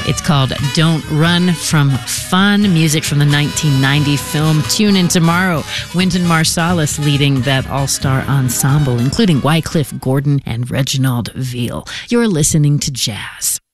It's called Don't Run From Fun, music from the 1990 film Tune In Tomorrow. Wynton Marsalis leading that all-star ensemble, including Wycliffe Gordon and Reginald Veal. You're listening to Jazz.